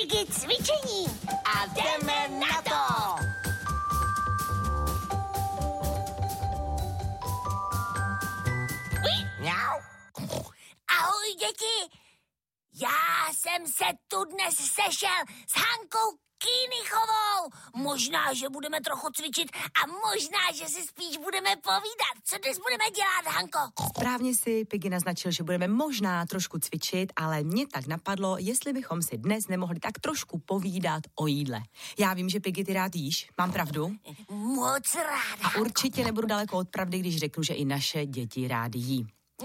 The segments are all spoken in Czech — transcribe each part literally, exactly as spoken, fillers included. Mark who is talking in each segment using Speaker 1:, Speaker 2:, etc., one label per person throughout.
Speaker 1: Piggy cvičení a jdeme na to! Ahoj, děti! Já jsem se tu dnes sešel s Hankou Kýnichovou. Možná, že budeme trochu cvičit a možná, že si spíš budeme povídat. Co dnes budeme dělat, Hanko?
Speaker 2: Správně si Piggy naznačil, že budeme možná trošku cvičit, ale mě tak napadlo, jestli bychom si dnes nemohli tak trošku povídat o jídle. Já vím, že Piggy, ty rád jíš, mám pravdu?
Speaker 1: Moc ráda.
Speaker 2: A určitě nebudu daleko od pravdy, když řeknu, že i naše děti rády jí.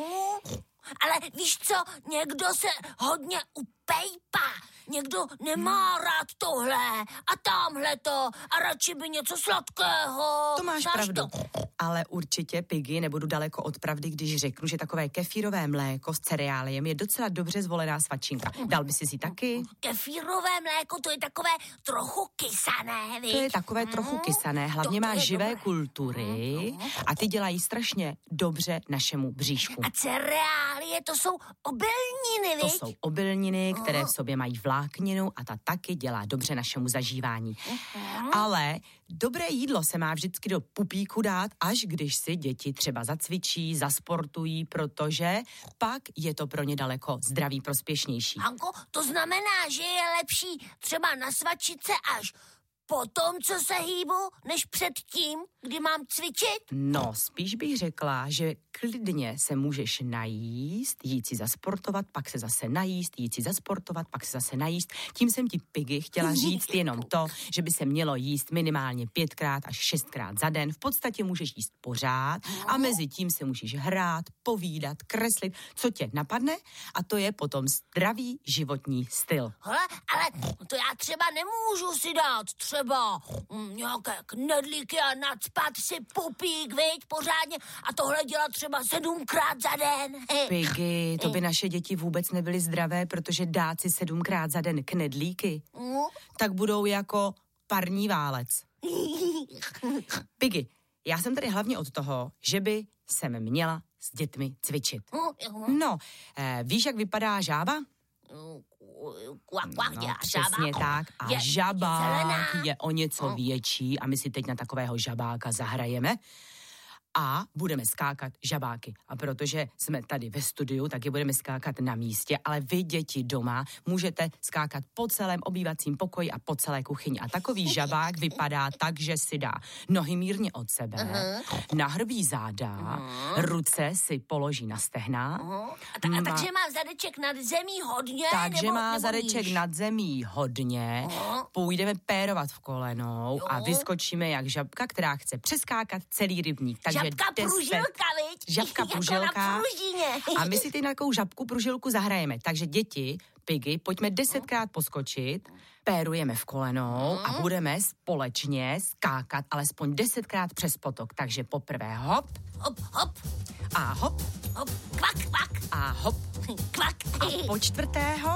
Speaker 1: Ale víš co, někdo se hodně upejpá, někdo nemá rád tohle a tamhleto a radši by něco sladkého.
Speaker 2: To máš
Speaker 1: Znáš
Speaker 2: pravdu,
Speaker 1: to?
Speaker 2: ale určitě, Piggy, nebudu daleko od pravdy, když řeknu, že takové kefírové mléko s cereáliem je docela dobře zvolená svačinka. Dal by si si taky?
Speaker 1: Kefírové mléko, to je takové trochu kysané, víš?
Speaker 2: To je takové trochu kysané, hlavně má živé
Speaker 1: dobré.
Speaker 2: kultury a ty dělají strašně dobře našemu bříšku.
Speaker 1: A cereálie, to jsou obilniny,
Speaker 2: To
Speaker 1: víš?
Speaker 2: jsou obilniny, které v sobě mají vlákninu a ta taky dělá dobře našemu zažívání. Ale dobré jídlo se má vždycky do pupíku dát, až když si děti třeba zacvičí, zasportují, protože pak je to pro ně daleko zdraví prospěšnější.
Speaker 1: Hanko, to znamená, že je lepší třeba na svačice až potom, co se hýbu, než předtím, kdy mám cvičit?
Speaker 2: No, spíš bych řekla, že klidně se můžeš najíst, jít si zasportovat, pak se zase najíst, jít si zasportovat, pak se zase najíst. Tím jsem ti, Piggy, chtěla říct jenom to, že by se mělo jíst minimálně pětkrát až šestkrát za den. V podstatě můžeš jíst pořád a mezi tím se můžeš hrát, povídat, kreslit, co tě napadne, a to je potom zdravý životní styl.
Speaker 1: Hele, ale to já třeba nemůžu si dát třeba mm, nějaké knedlíky a nacpat si pupík, viď, pořádně a tohle dělat třeba sedmkrát za den.
Speaker 2: Piggy, to by naše děti vůbec nebyly zdravé, protože dát si sedmkrát za den knedlíky,
Speaker 1: No.
Speaker 2: tak budou jako parní válec. Piggy, já jsem tady hlavně od toho, že by jsem měla s dětmi cvičit. No, eh, víš, jak vypadá žába?
Speaker 1: Kvak, kvak,
Speaker 2: No,
Speaker 1: dělá
Speaker 2: přesně
Speaker 1: žába.
Speaker 2: tak. A
Speaker 1: Je-
Speaker 2: žabák
Speaker 1: zelená.
Speaker 2: je o něco větší a my si teď na takového žabáka zahrajeme a budeme skákat žabáky. A protože jsme tady ve studiu, tak je budeme skákat na místě, ale vy, děti doma, můžete skákat po celém obývacím pokoji a po celé kuchyni. A takový žabák vypadá tak, že si dá nohy mírně od sebe, uh-huh. nahrbí záda, uh-huh. ruce si položí na stehna.
Speaker 1: Uh-huh. A, ta, a
Speaker 2: má-
Speaker 1: takže má zadeček nad zemí hodně?
Speaker 2: Takže
Speaker 1: nebo,
Speaker 2: má
Speaker 1: nebo
Speaker 2: zadeček
Speaker 1: níž?
Speaker 2: nad zemí hodně,
Speaker 1: Aha.
Speaker 2: půjdeme pérovat v kolenou
Speaker 1: Jo.
Speaker 2: a vyskočíme jak žabka, která chce přeskákat celý rybník. Takže
Speaker 1: Žabka
Speaker 2: deset-
Speaker 1: pružilka, viď?
Speaker 2: Žabka
Speaker 1: Jako
Speaker 2: pružilka.
Speaker 1: na pružině.
Speaker 2: A my si ty na jakou žabku pružilku zahrajeme. Takže děti, Piggy, pojďme desetkrát poskočit, pérujeme v kolenou a budeme společně skákat alespoň desetkrát přes potok. Takže poprvé hop
Speaker 1: Hop, hop,
Speaker 2: a hop
Speaker 1: hop, kvak, kvak,
Speaker 2: a hop
Speaker 1: kvak.
Speaker 2: a po čtvrtého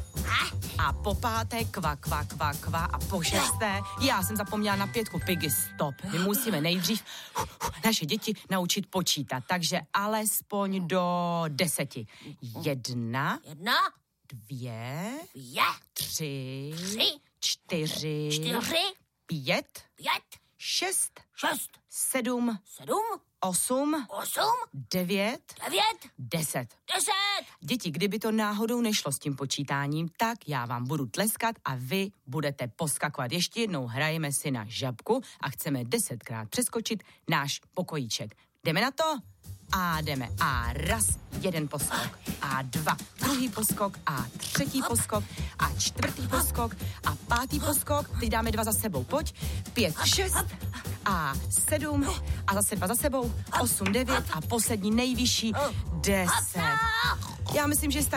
Speaker 2: a po páté kva, kva, kva, kva a po šesté, já jsem zapomněla na pětku, Piggy, stop. My musíme nejdřív naše děti naučit počítat, takže alespoň do deseti. Jedna,
Speaker 1: Jedna,
Speaker 2: dvě,
Speaker 1: dvě,
Speaker 2: tři,
Speaker 1: tři,
Speaker 2: čtyři,
Speaker 1: čtyři,
Speaker 2: pět,
Speaker 1: pět,
Speaker 2: šest,
Speaker 1: šest,
Speaker 2: sedm,
Speaker 1: sedm,
Speaker 2: osm,
Speaker 1: osm,
Speaker 2: devět,
Speaker 1: devět,
Speaker 2: deset.
Speaker 1: deset.
Speaker 2: Děti, kdyby to náhodou nešlo s tím počítáním, tak já vám budu tleskat a vy budete poskakovat. Ještě jednou hrajeme si na žabku a chceme desetkrát přeskočit náš pokojíček. Jdeme na to? A jdeme. A raz, jeden poskok. A dva, druhý poskok. A třetí poskok. A čtvrtý poskok. A pátý poskok. Teď dáme dva za sebou. Pojď. Pět, šest. A sedm. A zase dva za sebou. Osm, devět. A poslední nejvyšší. Deset. Já myslím, že stačí.